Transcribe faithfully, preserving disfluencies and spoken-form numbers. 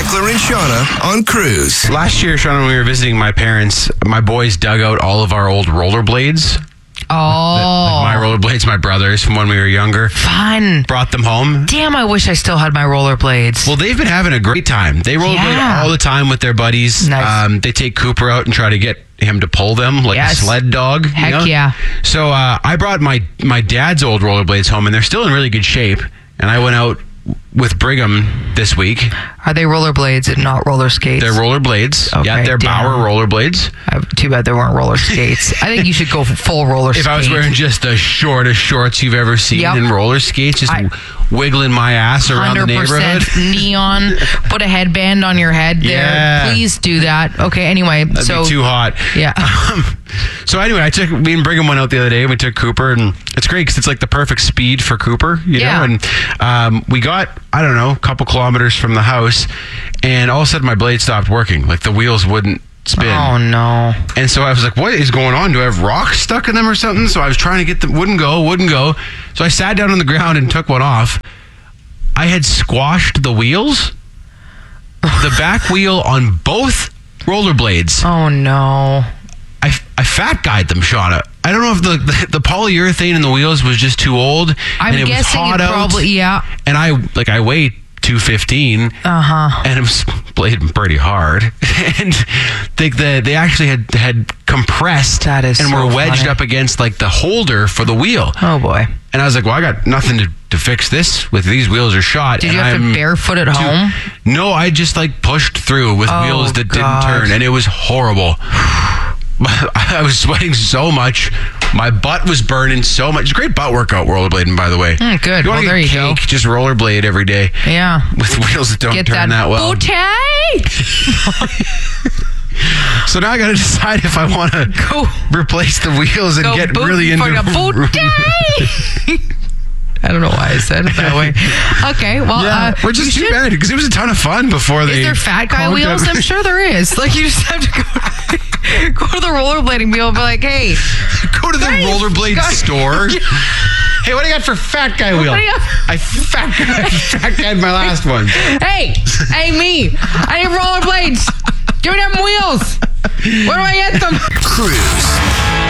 Beckler and Shauna on Cruise. Last year, Shauna, when we were visiting my parents, my boys dug out all of our old rollerblades. Oh. Like my rollerblades, my brothers from when we were younger. Fun. Brought them home. Damn, I wish I still had my rollerblades. Well, they've been having a great time. They rollerblade Yeah. all the time with their buddies. Nice. Um, they take Cooper out and try to get him to pull them like Yes. a sled dog. you Heck know? yeah. So uh, I brought my, my dad's old rollerblades home, and they're still in really good shape. And I went out with Brigham this week. Are they rollerblades and not roller skates? They're rollerblades. Okay, yeah, they're damn. Bauer rollerblades. Uh, too bad there weren't roller skates. I think you should go full roller skate. If I was wearing just the shortest shorts you've ever seen Yep. in roller skates, just I- wiggling my ass around the one hundred percent neighborhood. neon, put a headband on your head there. Yeah. Please do that. Okay, anyway. That'd so be too hot. Yeah. Um, so anyway, I took me and Brigham went out the other day. And we took Cooper, and it's great because it's like the perfect speed for Cooper, you Yeah. know. And um, we got I don't know a couple kilometers from the house, and all of a sudden my blade stopped working. Like the wheels wouldn't spin. Oh no. And so I was like, what is going on? Do I have rocks stuck in them or something? So I was trying to get them, wouldn't go, wouldn't go. So I sat down on the ground and took one off. I had squashed the wheels, the back wheel on both rollerblades. Oh no. I, I fat guyed them, Shauna. I don't know if the, the, the polyurethane in the wheels was just too old. I'm and it guessing was hot it out, probably yeah. And I like I weigh two fifteen. Uh-huh. And it was blading pretty hard. And they, the, they actually had had compressed That is and so were wedged funny. up against like the holder for the wheel. Oh boy. And I was like, well, I got nothing to, to fix this with. These wheels are shot. Did and you have I'm to barefoot at too- home? No, I just like pushed through with Oh, wheels that God. didn't turn, and it was horrible. I was sweating so much. My butt was burning so much. It's a great butt workout, rollerblading, by the way. Mm, good. You Well, want to there get you go. cake, just rollerblade every day Yeah. with wheels that don't Get turn that, that, well. booty. So now I got to decide if I want to Go. replace the wheels and Go get boot really for into the booty. I don't know why I said it that way. Okay, well, Yeah, uh, which is you too should- bad because it was a ton of fun before they. Is there fat guy conked wheels? up- I'm sure there is. Like you just have to go, go to the rollerblading wheel and be like, hey, Go to the Guys, rollerblade guys. store. Hey, what do you got for fat guy wheel? do you got? I fat guy, fat guyed my last one. hey, hey, me, I need rollerblades. Give me them wheels. Where do I get them? Cruise.